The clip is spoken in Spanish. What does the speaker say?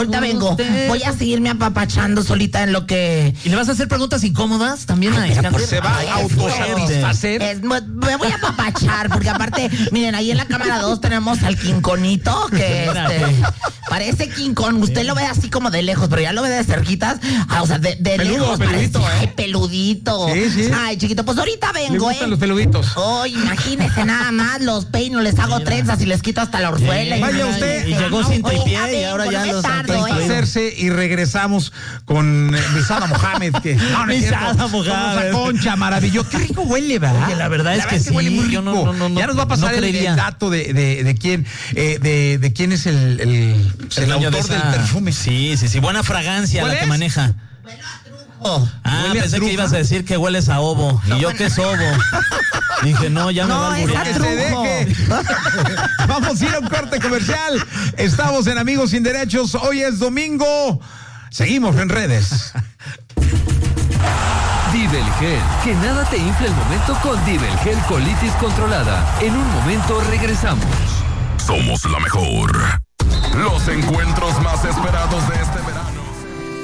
ahorita vengo. Voy a seguirme apapachando solita en lo que... ¿Y le vas a hacer preguntas incómodas también a Iskander? Se va a autosatisfacer. Me voy a apapachar, porque aparte, miren, ahí en la cámara 2 tenemos al quinconito, que parece quincón. Usted lo ve así como de lejos, pero ya lo ve de cerquitas. O sea, de lejos peludito, parece. Ay, peludito. Sí. Ay, chiquito, pues ahorita vengo, Le gustan los peluditos. Oh, imagínese nada más, los peino, les hago trenzas y les quito hasta la orzuela. Vaya usted. Y llegó sin tripié y ahora ya los Hacerse y regresamos con Misada Mohamed. Misada Mohamed. Concha, maravilloso. Qué rico huele, ¿verdad? Oye, la verdad es que sí. Huele muy rico. Yo no, ya nos va a pasar el dato de quién es el autor del perfume. Sí. Buena fragancia la que maneja. Pensé que ibas a decir que hueles a ovo. ¿Y yo qué es ovo? Dije, no, ya me va a alburear. Que se deje. Vamos a ir a un corte comercial. Estamos en Amigos Sin Derechos. Hoy es domingo. Seguimos en redes. Divelgel, que nada te infle el momento con Divelgel Colitis Controlada. En un momento regresamos. Somos la mejor. Los encuentros más esperados de este verano.